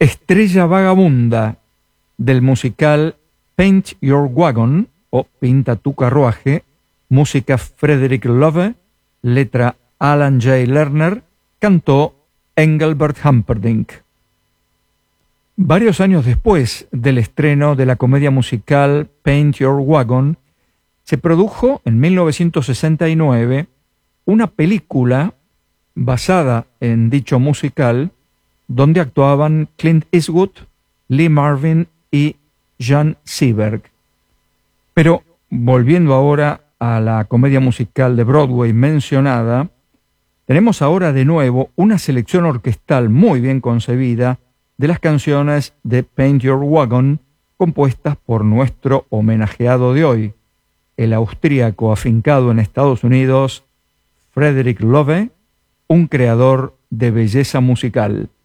Estrella vagabunda del musical Paint Your Wagon o Pinta tu carruaje, música Frederick Loewe, letra Alan J. Lerner, cantó Engelbert Humperdinck. Varios años después del estreno de la comedia musical Paint Your Wagon, se produjo en 1969 una película basada en dicho musical donde actuaban Clint Eastwood, Lee Marvin y Jean Seberg. Pero volviendo ahora a la comedia musical de Broadway mencionada, tenemos ahora de nuevo una selección orquestal muy bien concebida de las canciones de Paint Your Wagon, compuestas por nuestro homenajeado de hoy, el austríaco afincado en Estados Unidos, Frederick Loewe, un creador de belleza musical.